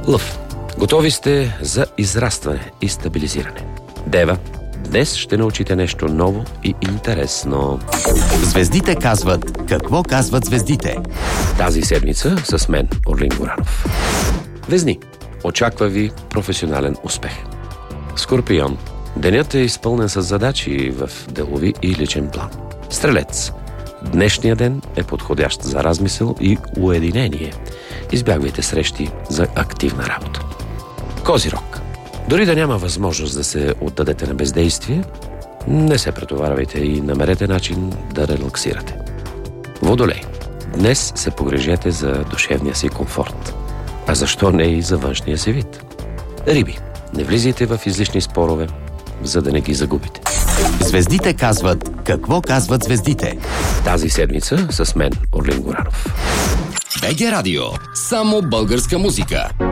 Лъв. Готови сте за израстване и стабилизиране. Дева. Днес ще научите нещо ново и интересно. Звездите казват какво казват звездите. Тази седмица с мен, Орлин Горанов. Везни. Очаква ви професионален успех. Скорпион. Денят е изпълнен с задачи в делови и личен план. Стрелец. Днешният ден е подходящ за размисъл и уединение. Избягвайте срещи за активна работа. Козирог. Дори да няма възможност да се отдадете на бездействие, не се претоварвайте и намерете начин да релаксирате. Водолей. Днес се погрежете за душевния си комфорт. А защо не и за външния си вид? Риби. Не влизайте в излишни спорове, за да не ги загубите. Звездите казват какво казват звездите. Тази седмица с мен, Орлин Горанов. БГ Радио. Само българска музика.